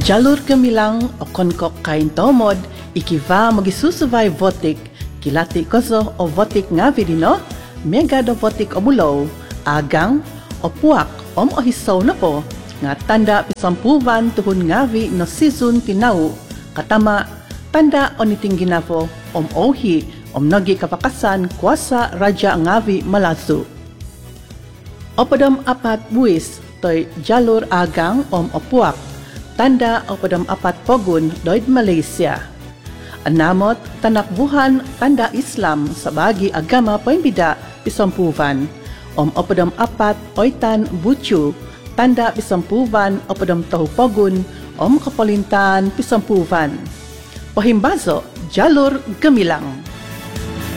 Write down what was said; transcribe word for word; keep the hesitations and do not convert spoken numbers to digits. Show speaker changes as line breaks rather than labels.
Jalur gemilang okon kok kain tomod ikiva magisusuvay votik kilati koso o votik ngavi dino mega do votik omulo agang o puak om o hisaw na po nga tanda pisampuvan tuhun ngavi no season tinau katama tanda o nitinggina po om ohi om nagi kapakasan kuasa raja ngavi malasu. O padam apat buwis toy jalur agang om o puak tanda o padam apat pogun doid Malaysia. Anamot tanakbuhan tanda Islam sa bagi agama paimbida pisampuvan. Om o padam apat oitan bucu tanda pisampuvan o padam tahu pogun om kapalintan pisampuvan. Pahimbazo jalur gemilang.